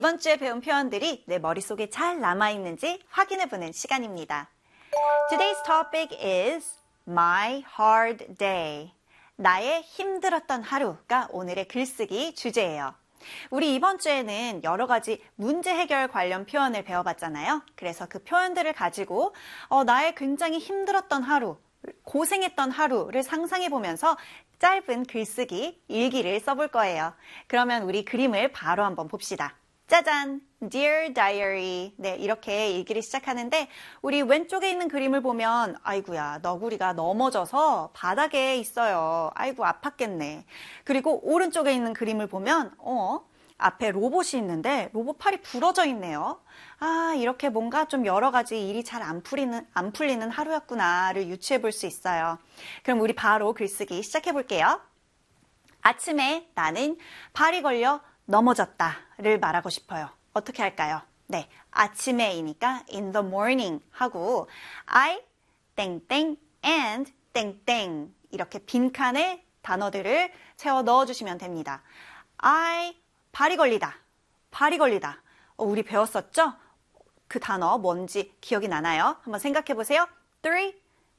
이번 주에 배운 표현들이 내 머릿속에 잘 남아있는지 확인해보는 시간입니다. Today's topic is my hard day. 나의 힘들었던 하루가 오늘의 글쓰기 주제예요. 우리 이번 주에는 여러 가지 문제 해결 관련 표현을 배워봤잖아요. 그래서 그 표현들을 가지고 나의 굉장히 힘들었던 하루, 고생했던 하루를 상상해보면서 짧은 글쓰기, 일기를 써볼 거예요. 그러면 우리 그림을 바로 한번 봅시다. 짜잔! Dear Diary. 네, 이렇게 일기를 시작하는데 우리 왼쪽에 있는 그림을 보면 아이고야, 너구리가 넘어져서 바닥에 있어요. 아이고, 아팠겠네. 그리고 오른쪽에 있는 그림을 보면 앞에 로봇이 있는데 로봇 팔이 부러져 있네요. 아, 이렇게 뭔가 좀 여러 가지 일이 잘 안 풀리는 하루였구나를 유추해 볼 수 있어요. 그럼 우리 바로 글쓰기 시작해 볼게요. 아침에 나는 발이 걸려 넘어졌다를 말하고 싶어요. 어떻게 할까요? 네, 아침에이니까 in the morning 하고 I 땡땡 and 땡땡 이렇게 빈칸에 단어들을 채워 넣어주시면 됩니다. I 발이 걸리다, 발이 걸리다. 우리 배웠었죠? 그 단어 뭔지 기억이 나나요? 한번 생각해 보세요. 3, 2,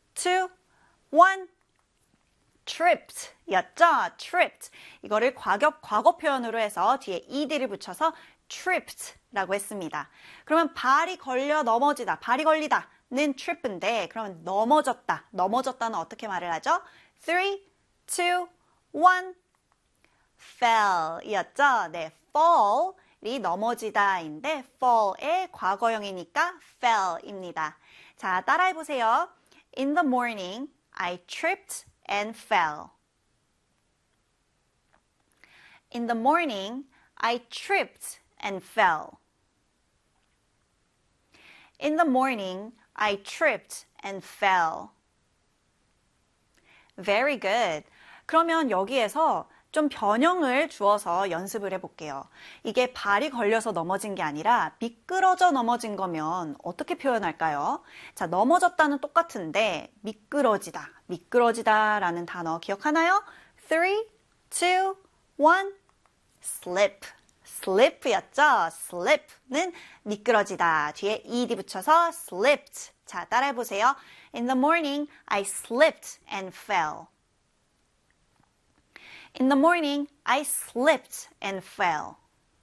1 tripped 였죠? tripped. 이거를 과거 표현으로 해서 뒤에 ed를 붙여서 tripped 라고 했습니다. 그러면 발이 걸려 넘어지다, 발이 걸리다는 trip인데 그러면 넘어졌다, 넘어졌다는 어떻게 말을 하죠? 3, 2, 1 fell 였죠? 네, fall이 넘어지다인데 fall의 과거형이니까 fell입니다. 자, 따라해보세요. In the morning, I tripped and fell. In the morning, I tripped and fell. In the morning, I tripped and fell. Very good. 그러면 여기에서 좀 변형을 주어서 연습을 해볼게요. 이게 발이 걸려서 넘어진 게 아니라 미끄러져 넘어진 거면 어떻게 표현할까요? 자, 넘어졌다는 똑같은데 미끄러지다, 미끄러지다라는 단어 기억하나요? 3, 2, 1, slip. slip였죠? slip는 미끄러지다. 뒤에 ed 붙여서 slipped. 자, 따라해보세요. In the morning, I slipped and fell. In the morning, I slipped and fell.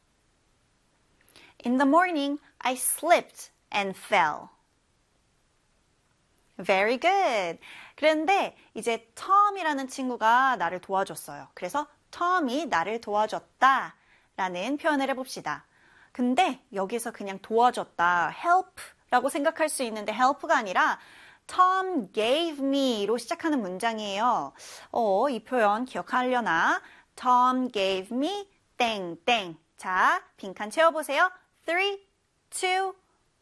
In the morning, I slipped and fell. Very good. 그런데 이제 Tom이라는 친구가 나를 도와줬어요. 그래서 Tom이 나를 도와줬다 라는 표현을 해봅시다. 근데 여기서 그냥 도와줬다, help라고 생각할 수 있는데 help가 아니라 Tom gave me로 시작하는 문장이에요. 이 표현 기억하려나? Tom gave me 땡땡. 자, 빈칸 채워보세요. 3, 2, 1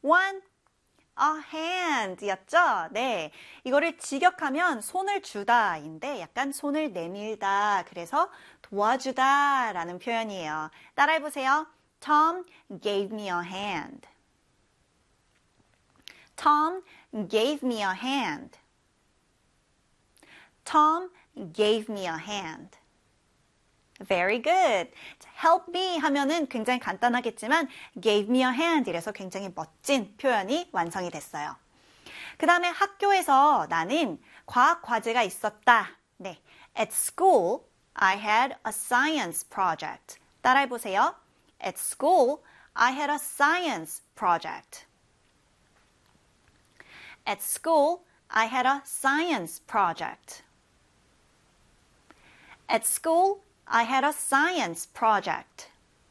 A hand 였죠? 네. 이거를 직역하면 손을 주다인데 약간 손을 내밀다. 그래서 도와주다 라는 표현이에요. 따라해보세요. Tom gave me a hand. Tom gave me a hand. Tom gave me a hand. Very good. Help me 하면은 굉장히 간단하겠지만 gave me a hand 이래서 굉장히 멋진 표현이 완성이 됐어요. 그 다음에 학교에서 나는 과학 과제가 있었다. 네. At school, I had a science project. 따라해보세요. At school, I had a science project. At school, I had a science project. At school, I had a science project.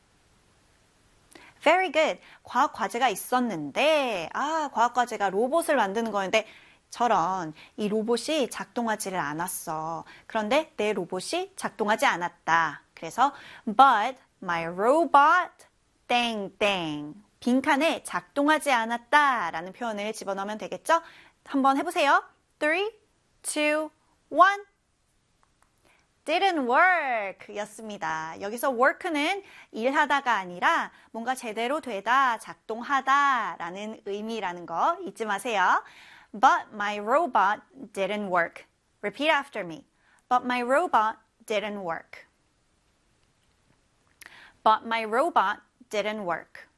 Very good. 과학 과제가 있었는데, 과학 과제가 로봇을 만드는 거였는데, 저런, 이 로봇이 작동하지를 않았어. 그런데 내 로봇이 작동하지 않았다. 그래서, but my robot, 땡땡. 빈칸에 작동하지 않았다 라는 표현을 집어넣으면 되겠죠? 한번 해보세요. 3, 2, 1 didn't work 였습니다. 여기서 work는 일하다가 아니라 뭔가 제대로 되다, 작동하다 라는 의미라는 거 잊지 마세요. But my robot didn't work. Repeat after me. But my robot didn't work. But my robot didn't work.